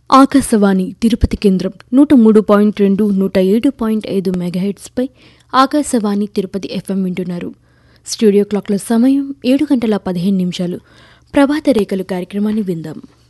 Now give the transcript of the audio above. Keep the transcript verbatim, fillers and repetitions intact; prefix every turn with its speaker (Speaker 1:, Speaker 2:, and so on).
Speaker 1: ఆకాశవాణి తిరుపతి కేంద్రం నూట మూడు పాయింట్ రెండు నూట ఏడు పాయింట్ ఐదు మెగాహెట్స్పై ఆకాశవాణి తిరుపతి ఎఫ్ఎం వింటున్నారు. స్టూడియో క్లాక్ల సమయం ఏడు గంటల పదిహేను నిమిషాలు. ప్రభాత రేఖలు కార్యక్రమాన్ని విందాం.